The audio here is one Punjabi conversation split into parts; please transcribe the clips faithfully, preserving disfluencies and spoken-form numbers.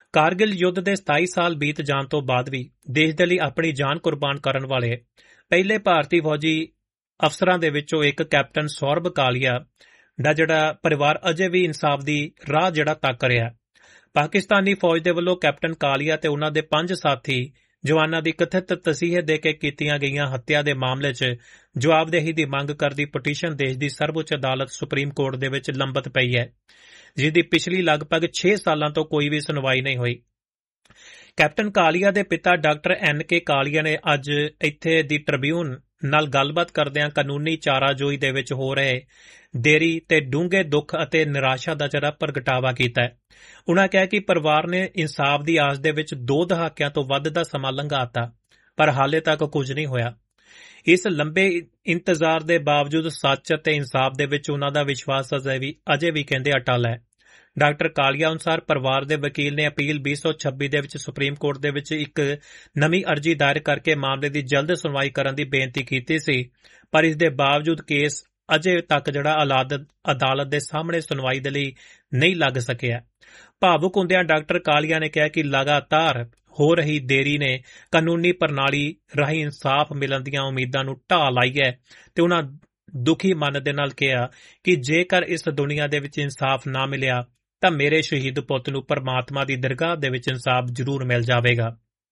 कारगिल युद्ध ਦੇ ਸਤਾਈ ਸਾਲ ਬੀਤ ਜਾਣ ਤੋਂ ਬਾਅਦ ਵੀ ਦੇਸ਼ ਦੇ ਲਈ ਆਪਣੀ ਜਾਨ ਕੁਰਬਾਨ ਕਰਨ ਵਾਲੇ ਪਹਿਲੇ ਭਾਰਤੀ ਫੌਜੀ ਅਫਸਰਾਂ ਦੇ ਵਿੱਚੋਂ ਇੱਕ ਕੈਪਟਨ ਸੌਰਭ ਕਾਲੀਆ ਦਾ ਜਿਹੜਾ ਪਰਿਵਾਰ ਅਜੇ ਵੀ ਇਨਸਾਫ ਦੀ ਰਾਹ ਜਿਹੜਾ ਤੱਕ ਰਿਹਾ। ਪਾਕਿਸਤਾਨੀ ਫੌਜ ਦੇ ਵੱਲੋਂ ਕੈਪਟਨ ਕਾਲੀਆ ਤੇ ਉਹਨਾਂ ਦੇ ਪੰਜ ਸਾਥੀ ਜਵਾਨਾਂ ਦੀ ਕਥਿਤ ਤਸੀਹੇ ਦੇ ਕੇ ਕੀਤੀਆਂ ਗਈਆਂ ਹੱਤਿਆ ਦੇ ਮਾਮਲੇ 'ਚ ਜਵਾਬਦੇਹੀ ਦੀ ਮੰਗ ਕਰਦੀ ਪਟੀਸ਼ਨ ਦੇਸ਼ ਦੀ ਸਰਵਉੱਚ ਅਦਾਲਤ ਸੁਪਰੀਮ ਕੋਰਟ ਦੇ ਵਿੱਚ ਲੰਬਿਤ ਪਈ ਹੈ, ਜਿਸਦੀ ਪਿਛਲੀ ਲਗਭਗ ਛੇ ਸਾਲਾਂ ਤੋਂ ਕੋਈ ਵੀ ਸੁਣਵਾਈ ਨਹੀਂ ਹੋਈ। ਕੈਪਟਨ ਕਾਲੀਆ ਦੇ ਪਿਤਾ ਡਾਕਟਰ ਐਨ ਕੇ ਕਾਲੀਆ ਨੇ ਅੱਜ ਇੱਥੇ ਦੀ ਟ੍ਰਿਬਿਊਨ ਨਾਲ ਗੱਲਬਾਤ ਕਰਦਿਆਂ ਕਾਨੂੰਨੀ ਚਾਰਾਜੋਈ ਦੇ ਵਿੱਚ ਹੋ ਰਹੇ ਦੇਰੀ ਤੇ ਡੂੰਘੇ ਦੁੱਖ ਅਤੇ ਨਿਰਾਸ਼ਾ ਦਾ ਜਿਹੜਾ ਪ੍ਰਗਟਾਵਾ ਕੀਤਾ ਹੈ। ਉਨ੍ਹਾਂ ਕਿਹਾ ਕਿ ਪਰਿਵਾਰ ਨੇ ਇਨਸਾਫ ਦੀ ਆਸ ਦੇ ਵਿੱਚ ਦੋ ਦਹਾਕਿਆਂ ਤੋਂ ਵੱਧ ਦਾ ਸਮਾਂ ਲੰਘਾਤਾ, ਪਰ ਹਾਲੇ ਤੱਕ ਕੁਝ ਨਹੀਂ ਹੋਇਆ। ਇਸ ਲੰਬੇ ਇੰਤਜ਼ਾਰ ਦੇ ਬਾਵਜੂਦ ਸੱਚ ਅਤੇ ਇਨਸਾਫ ਦੇ ਵਿੱਚ ਉਨ੍ਹਾਂ ਦਾ ਵਿਸ਼ਵਾਸ ਅਜੇ ਵੀ ਅਜੇ ਵੀ ਕਹਿੰਦੇ ਅਟਲ ਹੈ। ਡਾਕਟਰ ਕਾਲੀਆ ਅਨੁਸਾਰ ਪਰਿਵਾਰ ਦੇ ਵਕੀਲ ਨੇ ਅਪੀਲ ਵੀਹ ਸੌ ਛੱਬੀ ਦੇ ਵਿੱਚ ਸੁਪਰੀਮ ਕੋਰਟ ਦੇ ਵਿੱਚ ਇੱਕ ਨਵੀਂ ਅਰਜੀ ਦਾਇਰ ਕਰਕੇ ਮਾਮਲੇ ਦੀ ਜਲਦ ਸੁਣਵਾਈ ਕਰਨ ਦੀ ਬੇਨਤੀ ਕੀਤੀ ਸੀ, ਪਰ ਇਸ ਦੇ ਬਾਵਜੂਦ ਕੇਸ ਅਜੇ ਤੱਕ ਜਿਹੜਾ ਅਦਾਲਤ ਦੇ ਸਾਹਮਣੇ ਸੁਣਵਾਈ ਦੇ ਲਈ ਨਹੀਂ ਲੱਗ ਸਕਿਆ। ਭਾਵੁਕ ਹੁੰਦਿਆਂ ਡਾਕਟਰ ਕਾਲੀਆ ਨੇ ਕਿਹਾ ਕਿ ਲਗਾਤਾਰ ਹੋ ਰਹੀ ਦੇਰੀ ਨੇ ਕਾਨੂੰਨੀ ਪ੍ਰਣਾਲੀ ਰਾਹੀਂ ਇਨਸਾਫ ਮਿਲਣ ਦੀਆਂ ਉਮੀਦਾਂ ਨੂੰ ਢਾਹ ਲਾਈ ਹੈ ਤੇ ਉਨ੍ਹਾਂ ਦੁਖੀ ਮਨ ਦੇ ਨਾਲ ਕਿਹਾ ਕਿ ਜੇਕਰ ਇਸ ਦੁਨੀਆ ਦੇ ਵਿੱਚ ਇਨਸਾਫ ਨਾ ਮਿਲਿਆ ਤਾਂ ਮੇਰੇ ਸ਼ਹੀਦ ਪੁੱਤ ਨੂੰ ਪਰਮਾਤਮਾ ਦੀ ਦਰਗਾਹ ਦੇ ਵਿੱਚ ਇਨਸਾਫ ਜ਼ਰੂਰ ਮਿਲ ਜਾਵੇਗਾ।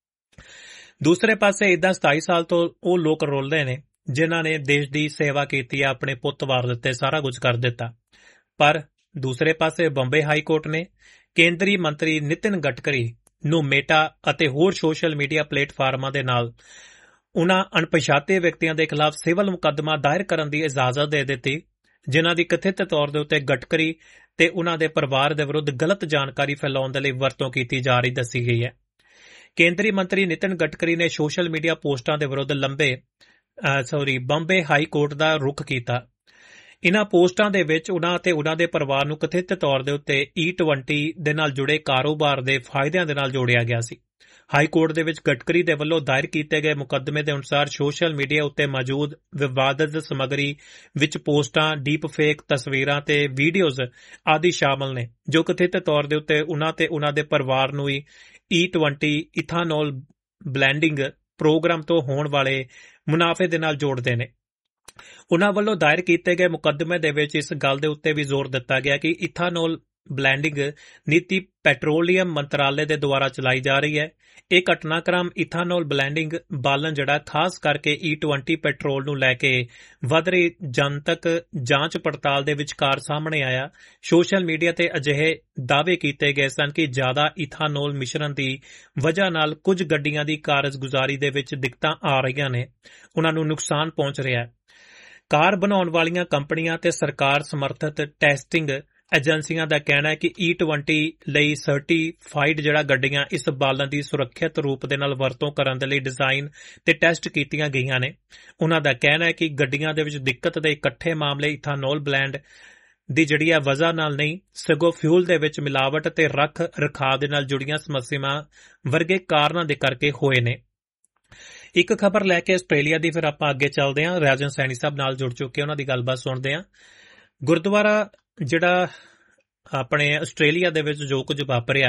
ਦੂਸਰੇ ਪਾਸੇ ਇਦਾਂ ਸਤਾਈ ਸਾਲ ਤੋਂ ਉਹ ਲੋਕ ਰੋਲਦੇ ਨੇ ਜਿਨ੍ਹਾਂ ਨੇ ਦੇਸ਼ ਦੀ ਸੇਵਾ ਕੀਤੀ ਹੈ, ਆਪਣੇ ਪੁੱਤ ਵਾਰ ਦਿੱਤੇ, ਸਾਰਾ ਕੁਝ ਕਰ ਦਿੱਤਾ। ਪਰ ਦੂਸਰੇ ਪਾਸੇ ਬੰਬੇ ਹਾਈ ਕੋਰਟ ਨੇ ਕੇਂਦਰੀ ਮੰਤਰੀ ਨਿਤਿਨ ਗਡਕਰੀ ਨੂੰ ਮੇਟਾ ਅਤੇ ਹੋਰ ਸੋਸ਼ਲ ਮੀਡੀਆ ਪਲੇਟਫਾਰਮਾਂ ਦੇ ਨਾਲ ਉਨ੍ਹਾਂ ਅਣਪਛਾਤੇ ਵਿਅਕਤੀਆਂ ਦੇ ਖਿਲਾਫ ਸਿਵਲ ਮੁਕੱਦਮਾ ਦਾਇਰ ਕਰਨ ਦੀ ਇਜਾਜ਼ਤ ਦੇ ਦਿੱਤੀ, ਜਿਨ੍ਹਾਂ ਦੀ ਕਥਿਤ ਤੌਰ ਦੇ ਉੱਤੇ ਗਡਕਰੀ ਤੇ ਉਨ੍ਹਾਂ ਦੇ ਪਰਿਵਾਰ ਦੇ ਵਿਰੁੱਧ ਗਲਤ ਜਾਣਕਾਰੀ ਫੈਲਾਉਣ ਦੇ ਲਈ ਵਰਤੋਂ ਕੀਤੀ ਜਾ ਰਹੀ ਦੱਸੀ ਗਈ ਹੈ। ਕੇਂਦਰੀ ਮੰਤਰੀ ਨਿਤਿਨ ਗਡਕਰੀ ਨੇ ਸੋਸ਼ਲ ਮੀਡੀਆ ਪੋਸਟਾਂ ਦੇ ਵਿਰੁੱਧ ਲੰਬੇ ਸੌਰੀ ਬੰਬੇ ਹਾਈ ਕੋਰਟ ਦਾ ਰੁਖ ਕੀਤਾ। ਇਨ੍ਹਾਂ ਪੋਸਟਾਂ ਦੇ ਵਿੱਚ ਉਨ੍ਹਾਂ ਅਤੇ ਉਨ੍ਹਾਂ ਦੇ ਪਰਿਵਾਰ ਨੂੰ ਕਥਿਤ ਤੌਰ ਦੇ ਉੱਤੇ ਈ ਟਵੰਟੀ ਦੇ ਨਾਲ ਜੁੜੇ ਕਾਰੋਬਾਰ ਦੇ ਫਾਇਦਿਆਂ ਦੇ ਨਾਲ ਜੋੜਿਆ ਗਿਆ ਸੀ। ਹਾਈ ਕੋਰਟ ਦੇ ਵਿੱਚ ਗਡਕਰੀ ਦੇ ਵੱਲੋਂ ਦਾਇਰ ਕੀਤੇ ਗਏ ਮੁਕੱਦਮੇ ਦੇ ਅਨੁਸਾਰ ਸੋਸ਼ਲ ਮੀਡੀਆ ਉੱਤੇ ਮੌਜੂਦ ਵਿਵਾਦਤ ਸਮੱਗਰੀ ਵਿੱਚ ਪੋਸਟਾਂ, ਡੀਪ ਫੇਕ ਤਸਵੀਰਾਂ ਤੇ ਵੀਡੀਓਜ਼ ਆਦਿ ਸ਼ਾਮਲ ਨੇ, ਜੋ ਕਥਿਤ ਤੌਰ ਦੇ ਉੱਤੇ ਉਨ੍ਹਾਂ ਤੇ ਉਨ੍ਹਾਂ ਦੇ ਪਰਿਵਾਰ ਨੂੰ ਈ ਟਵੰਟੀ ਇਥਾਨੋਲ ਬਲੈਂਡਿੰਗ ਪ੍ਰੋਗਰਾਮ ਤੋਂ ਹੋਣ ਵਾਲੇ ਮੁਨਾਫੇ ਦੇ ਨਾਲ ਜੋੜਦੇ ਨੇ। ਉਨ੍ਹਾਂ ਵੱਲੋਂ ਦਾਇਰ ਕੀਤੇ ਗਏ ਮੁਕੱਦਮੇ ਦੇ ਵਿੱਚ ਇਸ ਗੱਲ ਦੇ ਉੱਤੇ ਵੀ ਜ਼ੋਰ ਦਿੱਤਾ ਗਿਆ ਕਿ ਇਥਾਨੋਲ ਬਲੈਂਡਿੰਗ ਨੀਤੀ ਪੈਟਰੋਲੀਅਮ ਮੰਤਰਾਲੇ ਦੇ ਦੁਆਰਾ ਚਲਾਈ ਜਾ ਰਹੀ ਹੈ। ਇਹ ਘਟਨਾਕ੍ਰਮ ਇਥਾਨੋਲ ਬਲੈਂਡਿੰਗ ਬਾਲਣ ਜਿਹੜਾ ਖਾਸ ਕਰਕੇ ਈ ਟਵੰਟੀ ਪੈਟਰੋਲ ਨੂੰ ਲੈ ਕੇ ਵਧ ਰਹੀ ਜਨਤਕ ਜਾਂਚ ਪੜਤਾਲ ਦੇ ਵਿਚਕਾਰ ਸਾਹਮਣੇ ਆਇਆ। ਸੋਸ਼ਲ ਮੀਡੀਆ ਤੇ ਅਜਿਹੇ ਦਾਅਵੇ ਕੀਤੇ ਗਏ ਸਨ ਕਿ ਜ਼ਿਆਦਾ ਇਥਾਨੋਲ ਮਿਸ਼ਰਣ ਦੀ ਵਜ੍ਹਾ ਨਾਲ ਕੁਝ ਗੱਡੀਆਂ ਦੀ ਕਾਰਜਗੁਜ਼ਾਰੀ ਦੇ ਵਿੱਚ ਦਿੱਕਤਾਂ ਆ ਰਹੀਆਂ ਨੇ, ਉਨ੍ਹਾਂ ਨੂੰ ਨੁਕਸਾਨ ਪਹੁੰਚ ਰਿਹਾ ਹੈ। ਕਾਰ ਬਣਾਉਣ ਵਾਲੀਆਂ ਕੰਪਨੀਆਂ ਤੇ ਸਰਕਾਰ ਸਮਰਥਿਤ ਟੈਸਟਿੰਗ ਏਜੰਸੀਆਂ ਦਾ ਕਹਿਣਾ ਹੈ ਕਿ ਈ ਟਵੰਟੀ ਲਈ ਸਰਟੀਫਾਈਡ ਜਿਹੜਾ ਗੱਡੀਆਂ ਇਸ ਬਾਲਣ ਦੀ ਸੁਰੱਖਿਅਤ ਰੂਪ ਦੇ ਨਾਲ ਵਰਤੋਂ ਕਰਨ ਦੇ ਲਈ ਡਿਜ਼ਾਈਨ ਤੇ ਟੈਸਟ ਕੀਤੀਆਂ ਗਈਆਂ ਨੇ। ਉਨ੍ਹਾਂ ਦਾ ਕਹਿਣਾ ਹੈ ਕਿ ਗੱਡੀਆਂ ਦੇ ਵਿੱਚ ਦਿੱਕਤ ਦੇ ਇਕੱਠੇ ਮਾਮਲੇ ਇਥਾਨੋਲ ਬਲੈਂਡ ਦੀ ਜਿਹੜੀ ਹੈ ਵਜ੍ਹਾ ਨਾਲ ਨਹੀਂ, ਸਗੋਂ ਫਿਊਲ ਦੇ ਵਿੱਚ ਮਿਲਾਵਟ ਤੇ ਰੱਖ ਰਖਾਅ ਦੇ ਨਾਲ ਜੁੜੀਆਂ ਸਮੱਸਿਆਵਾਂ ਵਰਗੇ ਕਾਰਨਾਂ ਦੇ ਕਰਕੇ ਹੋਏ ਨੇ। ਇੱਕ ਖਬਰ ਲੈ ਕੇ ਆਸਟ੍ਰੇਲੀਆ ਦੀ ਫਿਰ ਆਪਾਂ ਅੱਗੇ ਚੱਲਦੇ ਹਾਂ। ਰਾਜਨ ਸੈਣੀ ਸਾਹਿਬ ਨਾਲ ਜੁੜ ਚੁੱਕੇ, ਉਹਨਾਂ ਦੀ ਗੱਲਬਾਤ ਸੁਣਦੇ ਹਾਂ। ਗੁਰਦੁਆਰਾ ਜਿਹੜਾ ਆਪਣੇ ਆਸਟ੍ਰੇਲੀਆ ਦੇ ਵਿੱਚ ਜੋ ਕੁਝ ਵਾਪਰਿਆ,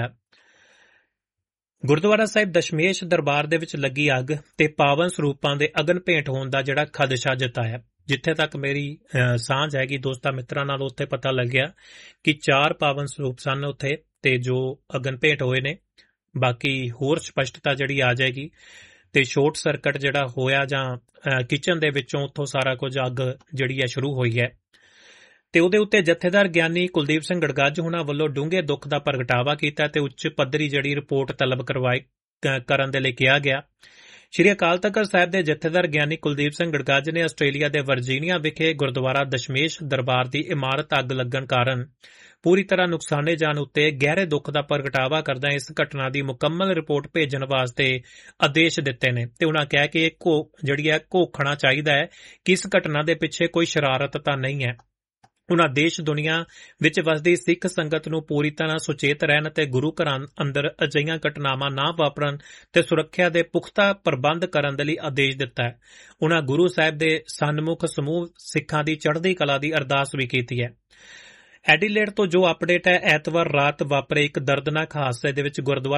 ਗੁਰਦੁਆਰਾ ਸਾਹਿਬ ਦਸ਼ਮੇਸ਼ ਦਰਬਾਰ ਦੇ ਵਿੱਚ ਲੱਗੀ ਅੱਗ ਤੇ ਪਾਵਨ ਸਰੂਪਾਂ ਦੇ ਅਗਨ ਭੇਂਟ ਹੋਣ ਦਾ ਜਿਹੜਾ ਖਦਸ਼ਾ ਜਤਾਇਆ। ਜਿੱਥੇ ਤੱਕ ਮੇਰੀ ਸਾਂਝ ਹੈਗੀ ਦੋਸਤਾਂ ਮਿੱਤਰਾਂ ਨਾਲ, ਉੱਥੇ ਪਤਾ ਲੱਗਿਆ ਕਿ ਚਾਰ ਪਾਵਨ ਸਰੂਪ ਸਨ ਉੱਥੇ ਤੇ ਜੋ ਅਗਨ ਭੇਂਟ ਹੋਏ ਨੇ। ਬਾਕੀ ਹੋਰ ਸਪਸ਼ਟਤਾ ਜਿਹੜੀ ਆ ਜਾਏਗੀ। ਤੇ ਸ਼ਾਰਟ ਸਰਕਟ ਜਿਹੜਾ ਹੋਇਆ ਜਾਂ ਕਿਚਨ ਦੇ ਵਿੱਚੋਂ ਉੱਥੋਂ ਸਾਰਾ ਕੁਝ ਅੱਗ ਜਿਹੜੀ ਹੈ ਸ਼ੁਰੂ ਹੋਈ ਹੈ। ਤੇ ਉਹਦੇ ਉੱਤੇ ਜਥੇਦਾਰ ਗਿਆਨੀ ਕੁਲਦੀਪ ਸਿੰਘ ਗੜਗੱਜ ਹੋਣਾ ਵੱਲੋਂ ਡੂੰਘੇ ਦੁੱਖ ਦਾ ਪ੍ਰਗਟਾਵਾ ਕੀਤਾ ਤੇ ਉੱਚ ਪੱਧਰੀ ਜਿਹੜੀ ਰਿਪੋਰਟ ਤਲਬ ਕਰਵਾਈ ਕਰਨ ਦੇ ਲਈ ਕਿਹਾ ਗਿਆ। ਸ਼੍ਰੀ ਅਕਾਲ ਤਖਤ ਸਾਹਿਬ ਦੇ ਜਥੇਦਾਰ ਗਿਆਨੀ ਕੁਲਦੀਪ ਸਿੰਘ ਗੜਗੱਜ ਨੇ ਆਸਟ੍ਰੇਲੀਆ ਦੇ ਵਰਜੀਨੀਆ ਵਿਖੇ ਗੁਰਦੁਆਰਾ ਦਸ਼ਮੇਸ਼ ਦਰਬਾਰ ਦੀ ਇਮਾਰਤ ਅੱਗ ਲੱਗਣ ਕਾਰਨ ਪੂਰੀ ਤਰ੍ਹਾਂ ਨੁਕਸਾਨੇ ਜਾਣ ਉੱਤੇ ਗਹਿਰੇ ਦੁੱਖ ਦਾ ਪ੍ਰਗਟਾਵਾ ਕਰਦਿਆਂ ਇਸ ਘਟਨਾ ਦੀ ਮੁਕੰਮਲ ਰਿਪੋਰਟ ਭੇਜਣ ਵਾਸਤੇ ਆਦੇਸ਼ ਦਿੱਤੇ ਨੇ ਤੇ ਉਨ੍ਹਾਂ ਕਿਹਾ ਕਿ ਇਹ ਜਿਹੜੀ ਹੈ ਘੋਖਣਾ ਚਾਹੀਦਾ ਹੈ ਕਿ ਇਸ ਘਟਨਾ ਦੇ ਪਿੱਛੇ ਕੋਈ ਸ਼ਰਾਰਤ ਤਾਂ ਨਹੀਂ ਹੈ। ਉਨ੍ਹਾਂ ਦੇਸ਼ ਦੁਨੀਆ ਵਿੱਚ ਵਸਦੀ ਸਿੱਖ ਸੰਗਤ ਨੂੰ ਪੂਰੀ ਤਰ੍ਹਾਂ ਸੁਚੇਤ ਰਹਿਣ ਤੇ ਗੁਰੂ ਘਰਾਂ ਅੰਦਰ ਅਜਿਹੀਆਂ ਘਟਨਾਵਾਂ ਨਾ ਵਾਪਰਨ ਤੇ ਸੁਰੱਖਿਆ ਦੇ ਪੁਖਤਾ ਪ੍ਰਬੰਧ ਕਰਨ ਦੇ ਲਈ ਆਦੇਸ਼ ਦਿੱਤਾ ਹੈ। ਉਨ੍ਹਾਂ ਗੁਰੂ ਸਾਹਿਬ ਦੇ ਸਨਮੁਖ ਸਮੂਹ ਸਿੱਖਾਂ ਦੀ ਚੜ੍ਹਦੀ ਕਲਾ ਦੀ ਅਰਦਾਸ ਵੀ ਕੀਤੀ ਹੈ। ਐਡੀਲੇਡ ਤੋਂ ਜੋ ਅਪਡੇਟ ਹੈ, ਐਤਵਾਰ ਰਾਤ ਵਾਪਰੇ ਇੱਕ ਦਰਦਨਾਕ ਹਾਦਸੇ ਦੇ ਵਿੱਚ ਗੁਰਦੁਆਰਾ